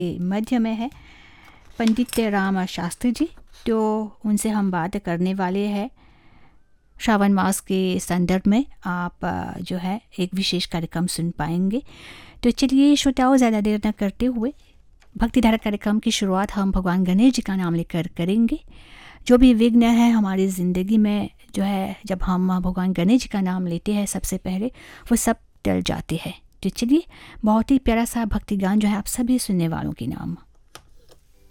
मध्य में है पंडित राम शास्त्री जी। तो उनसे हम बात करने वाले हैं श्रावण मास के संदर्भ में। आप जो है एक विशेष कार्यक्रम सुन पाएंगे। तो चलिए श्रोताओं, ज़्यादा देर न करते हुए भक्तिधारा कार्यक्रम की शुरुआत हम भगवान गणेश जी का नाम लेकर करेंगे। जो भी विघ्न है हमारी ज़िंदगी में, जो है जब हम भगवान गणेश जी का नाम लेते हैं सबसे पहले वो सब टल जाते हैं। तो चलिए बहुत ही प्यारा सा भक्ति गान जो है आप सभी सुनने वालों के नाम।